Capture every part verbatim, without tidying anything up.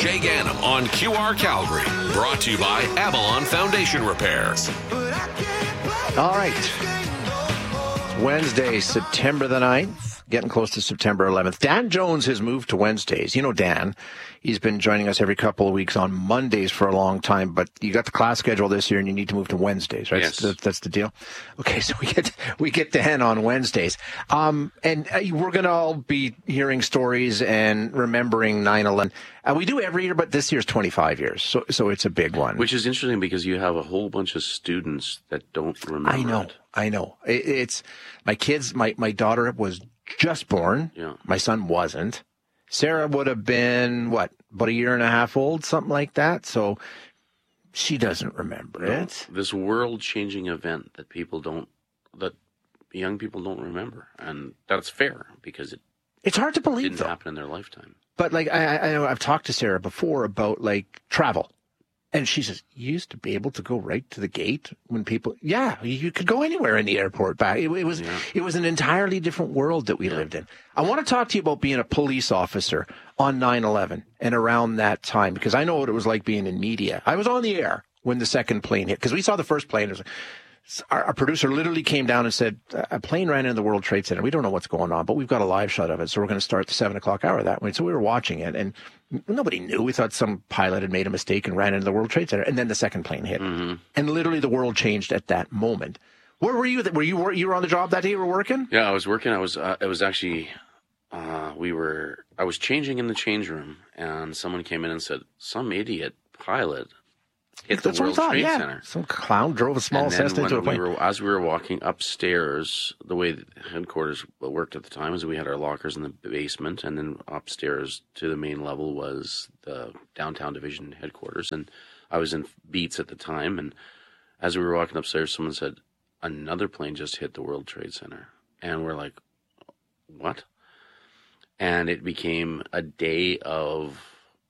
Jay Ganem on Q R Calgary. Brought to you by Avalon Foundation Repairs. All right. It's Wednesday, September the ninth. Getting close to September eleventh. Dan Jones has moved to Wednesdays. You know Dan. He's been joining us every couple of weeks on Mondays for a long time, but you got the class schedule this year and you need to move to Wednesdays, right? Yes. That's, that's the deal. Okay, so we get we get Dan on Wednesdays. Um, and uh, we're going to all be hearing stories and remembering nine eleven. Uh, we do every year, but this year's twenty-five years, so so it's a big one. Which is interesting because you have a whole bunch of students that don't remember I know, it. I know. It, it's my kids, my, my daughter was just born. Yeah. My son wasn't. Sarah would have been, what, about a year and a half old, something like that. So she doesn't remember No, it. This world-changing event that people don't, that young people don't remember. And that's fair because it It's hard to believe, didn't though. happen in their lifetime. But, like, I, I know I've talked to Sarah before about, like, travel. And she says, you used to be able to go right to the gate when people, yeah, you could go anywhere in the airport back. It, it was, Yeah. it was an entirely different world that we Yeah. lived in. I want to talk to you about being a police officer on nine eleven and around that time, because I know what it was like being in media. I was on the air when the second plane hit, because we saw the first plane. It was, our, our producer literally came down and said, a plane ran into the World Trade Center. We don't know what's going on, but we've got a live shot of it. So we're going to start the seven o'clock hour that way. So we were watching it and nobody knew. We thought some pilot had made a mistake and ran into the World Trade Center. And then the second plane hit. Mm-hmm. And literally the world changed at that moment. Where were you? Were you, were you were on the job that day? You were working? Yeah, I was working. I was, uh, it was actually, uh, we were, I was changing in the change room and someone came in and said, some idiot pilot hit That's the what I World thought, Trade yeah. Center. Some clown drove a small And then Cessna into a when plane. we were, as we were walking upstairs, the way the headquarters worked at the time is we had our lockers in the basement, and then upstairs to the main level was the downtown division headquarters. And I was in Beats at the time, and as we were walking upstairs, someone said, another plane just hit the World Trade Center. And we're like, what? And it became a day of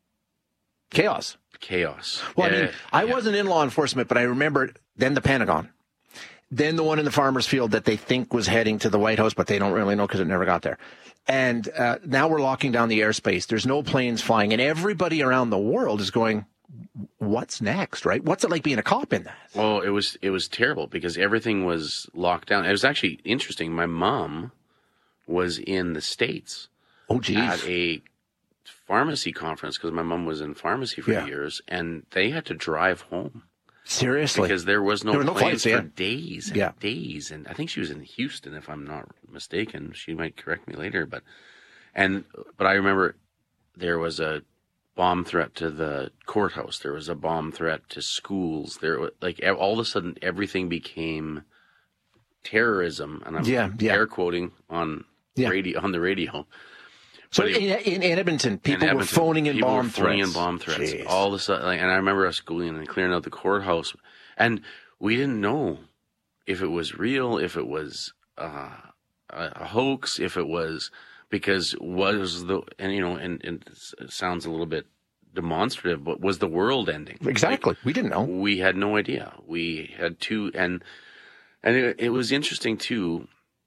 Chaos. chaos. Well, I Yeah, mean, I yeah. wasn't in law enforcement, but I remembered then the Pentagon. Then the one in the farmer's field that they think was heading to the White House, but they don't really know because it never got there. And uh, now we're locking down the airspace. There's no planes flying. And everybody around the world is going, what's next, right? What's it like being a cop in that? Well, it was it was terrible because everything was locked down. It was actually interesting. My mom was in the States Oh, geez. at a pharmacy conference because my mom was in pharmacy for Yeah. years, and they had to drive home Seriously. because there was no There were no planes flights, yeah. for days and Yeah. days. And I think she was in Houston, if I'm not mistaken. She might correct me later, but and but I remember there was a bomb threat to the courthouse. There was a bomb threat to schools. There, wa- like e- all of a sudden, everything became terrorism, and I'm Yeah, yeah. air quoting on Yeah. radio on the radio. So But in, it- in, in Edmonton, people in were Edmonton, phoning in people bomb were phoning threats. in bomb threats. Jeez. All of a sudden, like, and I remember us going and clearing out the courthouse, and we didn't know if it was real, if it was uh, a, a hoax, if it was because was the and you know, and, and it sounds a little bit demonstrative, but was the world ending? Exactly. Like, we didn't know. we had no idea. We had two, and and it, it was interesting too.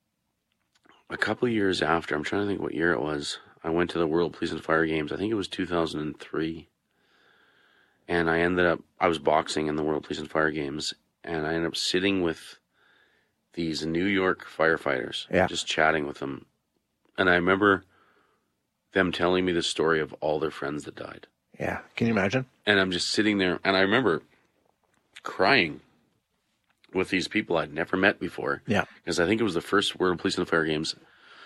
A couple of years after, I'm trying to think what year it was. I went to the World Police and Fire Games. I think it was two thousand three. And I ended up, I was boxing in the World Police and Fire Games, and I ended up sitting with these New York firefighters, Yeah. just chatting with them. And I remember them telling me the story of all their friends that died. Yeah. Can you imagine? And I'm just sitting there, and I remember crying with these people I'd never met before. Yeah. Because I think it was the first World Police and Fire Games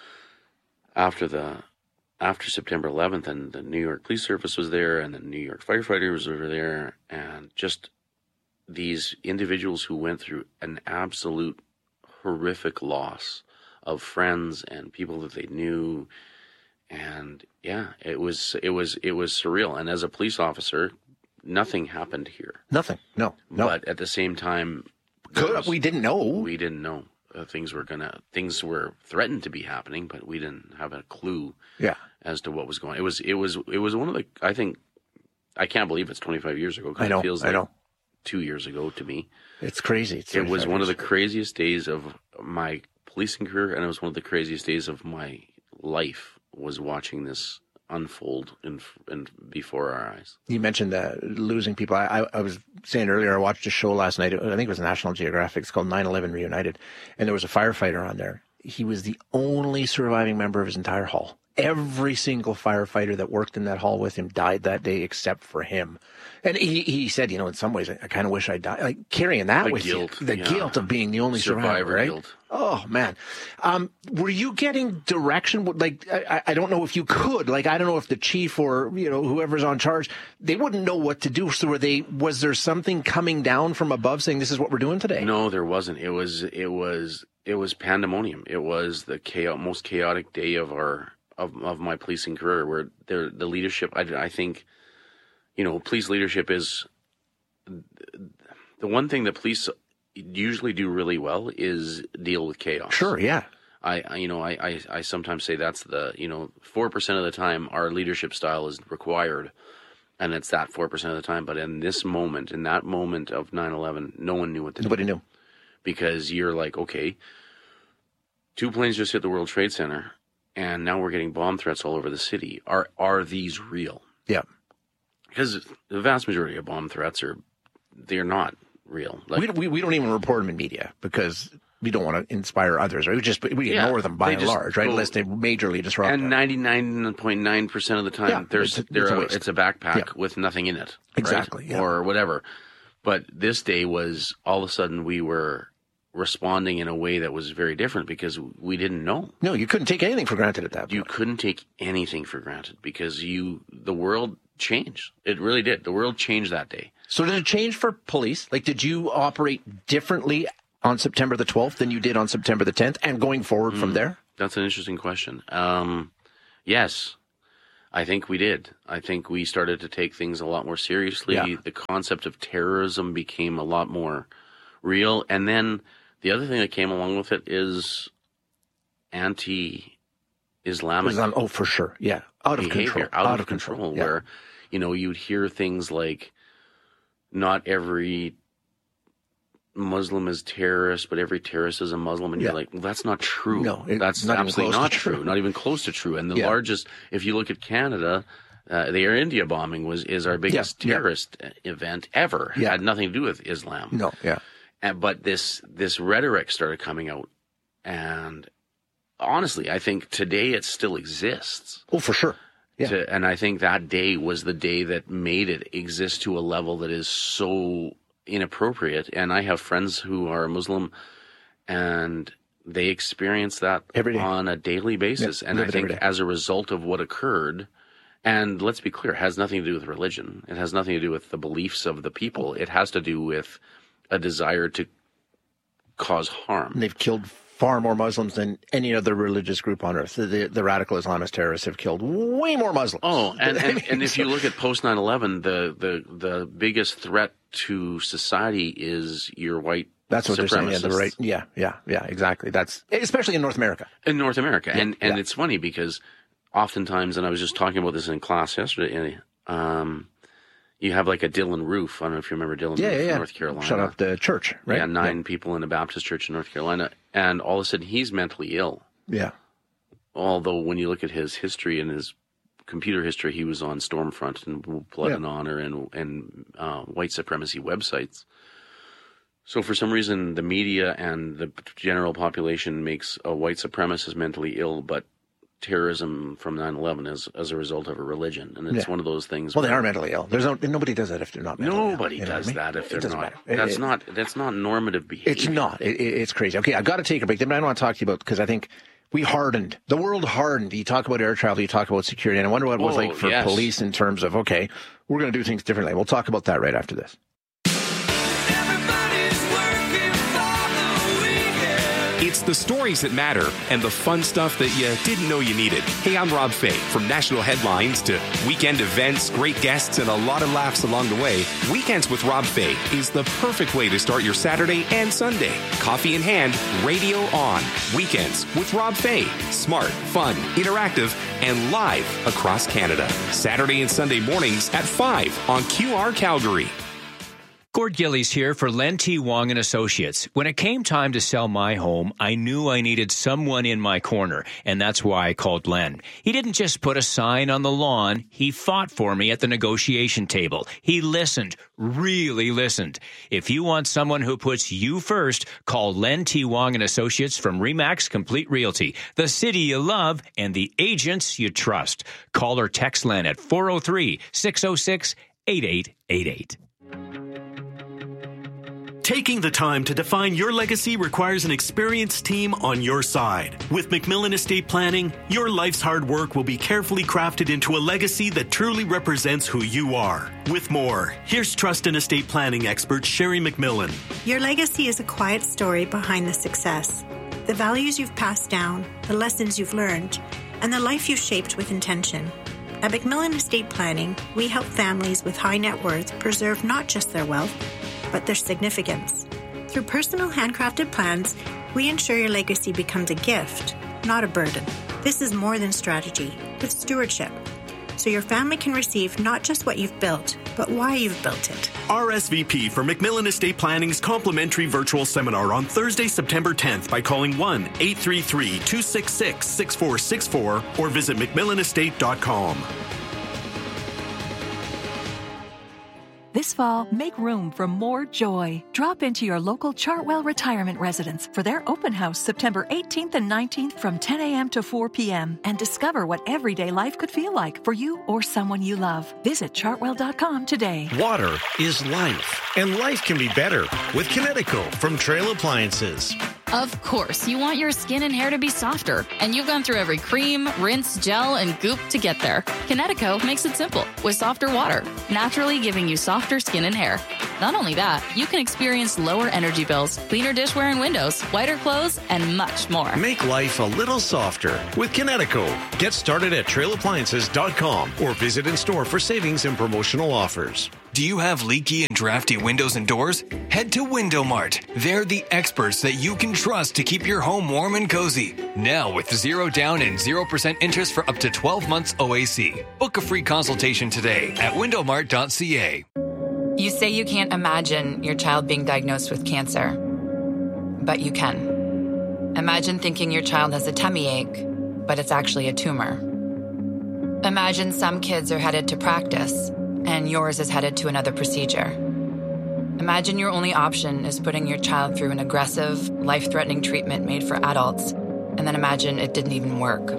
after the after September eleventh, and the New York Police Service was there, and the New York firefighters were there, and just these individuals who went through an absolute horrific loss of friends and people that they knew. And yeah, it was it was it was surreal. And as a police officer, nothing happened here. Nothing. No. No. But at the same time, there Good. was- We didn't know. we didn't know uh, things were gonna things were threatened to be happening, but we didn't have a clue yeah. as to what was going. It was it was it was one of the I think I can't believe it's twenty-five years ago. 'Cause I know. It feels I like know. two years ago to me. It's crazy. It's It was thirty-five one of the years. craziest days of my policing career, and it was one of the craziest days of my life. Was watching this unfold in, in before our eyes. You mentioned uh, losing people. I, I, I was saying earlier, I watched a show last night. I think it was National Geographic. It's called nine eleven Reunited. And there was a firefighter on there. He was the only surviving member of his entire hall. Every single firefighter that worked in that hall with him died that day except for him. And he, he said, you know, in some ways, I, I kind of wish I died. Like carrying that The with guilt, you. The yeah. guilt of being the only survivor, Survivor right? guilt. Oh, man. Um, were you getting direction? Like, I, I don't know if you could. Like, I don't know if the chief or, you know, whoever's on charge, they wouldn't know what to do. So were they, was there something coming down from above saying this is what we're doing today? No, there wasn't. It was, it was, it was pandemonium. It was the chaos, most chaotic day of our, of, of my policing career, where the, the leadership, I, I think, you know, police leadership is, the one thing that police usually do really well is deal with chaos. Sure, yeah. I, I you know, I, I, I sometimes say that's the, you know, four percent of the time our leadership style is required, and it's that four percent of the time. But in this moment, in that moment of nine eleven, no one knew what to Nobody do. knew. Because you're like, okay, two planes just hit the World Trade Center, and now we're getting bomb threats all over the city. Are are these real? Yeah. Because the vast majority of bomb threats are, they're not real. Like, We, we, we don't even report them in media because we don't want to inspire others, right? We just, we Yeah, ignore them by they and just large, right? go- Unless they majorly disrupt and them. ninety-nine point nine percent of the time, Yeah, there's it's a- there it's a are- waste. it's a backpack Yeah. with nothing in it, right? Exactly, yeah. Or whatever. But this day was, all of a sudden we were responding in a way that was very different because we didn't know. No, you couldn't take anything for granted at that point. You couldn't take anything for granted because you the world changed. It really did. The world changed that day. So did it change for police? Like, did you operate differently on September the twelfth than you did on September the tenth and going forward Mm. from there? That's an interesting question. Um, yes, I think we did. I think we started to take things a lot more seriously. Yeah. The concept of terrorism became a lot more real. And then the other thing that came along with it is anti-Islamic Islam- oh, for sure. Yeah. Out of behavior, control. out, of, control, Yeah. where, you know, you'd hear things like, not every Muslim is terrorist, but every terrorist is a Muslim. And Yeah. you're like, well, that's not true. No, it- that's not even absolutely close not to true. true. Not even close to true. And the Yeah. largest, if you look at Canada, uh, the Air India bombing was is our biggest Yeah. terrorist event ever. Yeah. It had nothing to do with Islam. No, yeah. And, but this this rhetoric started coming out, and honestly, I think today it still exists. Oh, for sure. Yeah. To, and I think that day was the day that made it exist to a level that is so inappropriate. And I have friends who are Muslim, and they experience that Every day. on a daily basis. Yeah, and live I it every think day. as a result of what occurred, and let's be clear, it has nothing to do with religion. It has nothing to do with the beliefs of the people. It has to do with a desire to cause harm. They've killed far more Muslims than any other religious group on earth. The, the radical Islamist terrorists have killed way more Muslims. Oh, and, I and, mean, and if so- you look at post nine eleven, the, the, the biggest threat to society is your white That's what they're saying. Yeah, the supremacists right. Yeah, yeah, yeah, exactly. That's especially in North America. in North America. And, and yeah. it's funny because oftentimes, and I was just talking about this in class yesterday, um, you have like a Dylan Roof. I don't know if you remember Dylan Yeah, Roof yeah, in yeah. North Carolina. Shut up the church, right? Yeah, nine people in a Baptist church in North Carolina. And all of a sudden, he's mentally ill. Yeah. Although when you look at his history and his computer history, he was on Stormfront and Blood Yeah. and Honor and and uh, white supremacy websites. So for some reason, the media and the general population makes a white supremacist mentally ill, but terrorism from nine eleven is as a result of a religion, and it's Yeah. one of those things. Well, they where are mentally ill. There's no nobody does that if they're not mentally ill. Nobody You know does what I mean? that if It they're doesn't not. matter. It- That's it- not. That's not normative behavior. It's not. It, it- it's crazy. Okay, I got to take a break. Then I want to talk to you about because I think we hardened. The world hardened. You talk about air travel. You talk about security, and I wonder what it was Oh, like for yes. police in terms of okay, we're going to do things differently. We'll talk about that right after this. It's the stories that matter and the fun stuff that you didn't know you needed. Hey, I'm Rob Fay. From national headlines to weekend events, great guests, and a lot of laughs along the way, Weekends with Rob Fay is the perfect way to start your Saturday and Sunday. Coffee in hand, radio on. Weekends with Rob Fay. Smart, fun, interactive, and live across Canada. Saturday and Sunday mornings at five on Q R Calgary. Gord Gillies here for Len T. Wong and Associates. When it came time to sell my home, I knew I needed someone in my corner, and that's why I called Len. He didn't just put a sign on the lawn. He fought for me at the negotiation table. He listened, really listened. If you want someone who puts you first, call Len T. Wong and Associates from RE/MAX Complete Realty, the city you love and the agents you trust. Call or text Len at four oh three, six oh six, eight eight eight eight. Taking the time to define your legacy requires an experienced team on your side. With McMillan Estate Planning, your life's hard work will be carefully crafted into a legacy that truly represents who you are. With more, here's trust and estate planning expert Sherry McMillan. Your legacy is a quiet story behind the success. The values you've passed down, the lessons you've learned, and the life you've shaped with intention. At McMillan Estate Planning, we help families with high net worth preserve not just their wealth, but their significance. Through personal handcrafted plans, we ensure your legacy becomes a gift, not a burden. This is more than strategy, it's stewardship. So your family can receive not just what you've built, but why you've built it. R S V P for McMillan Estate Planning's complimentary virtual seminar on Thursday, September tenth by calling one eight three three, two six six, six four six four or visit mcmillan estate dot com. This fall, make room for more joy. Drop into your local Chartwell Retirement Residence for their open house September eighteenth and nineteenth from ten a.m. to four p.m. and discover what everyday life could feel like for you or someone you love. Visit chartwell dot com today. Water is life, and life can be better with Kinetico from Trail Appliances. Of course, you want your skin and hair to be softer, and you've gone through every cream, rinse, gel, and goop to get there. Kinetico makes it simple with softer water, naturally giving you softer skin and hair. Not only that, you can experience lower energy bills, cleaner dishware and windows, whiter clothes, and much more. Make life a little softer with Kinetico. Get started at trail appliances dot com or visit in store for savings and promotional offers. Do you have leaky and drafty windows and doors? Head to Window Mart. They're the experts that you can trust to keep your home warm and cozy. Now with zero down and zero percent interest for up to twelve months O A C. Book a free consultation today at window mart dot c a. You say you can't imagine your child being diagnosed with cancer, but you can. Imagine thinking your child has a tummy ache, but it's actually a tumor. Imagine some kids are headed to practice, and yours is headed to another procedure. Imagine your only option is putting your child through an aggressive, life-threatening treatment made for adults, and then imagine it didn't even work.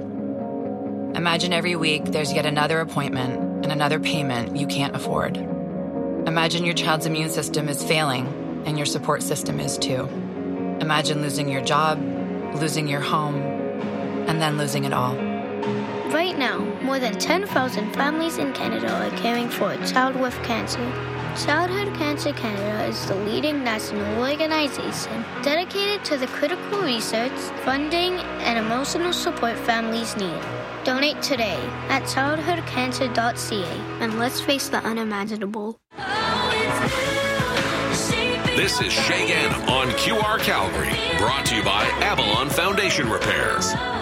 Imagine every week there's yet another appointment and another payment you can't afford. Imagine your child's immune system is failing, and your support system is too. Imagine losing your job, losing your home, and then losing it all. Right now, more than ten thousand families in Canada are caring for a child with cancer. Childhood Cancer Canada is the leading national organization dedicated to the critical research, funding, and emotional support families need. Donate today at childhood cancer dot c a and let's face the unimaginable. This is Shay Gann on Q R Calgary, brought to you by Avalon Foundation Repairs.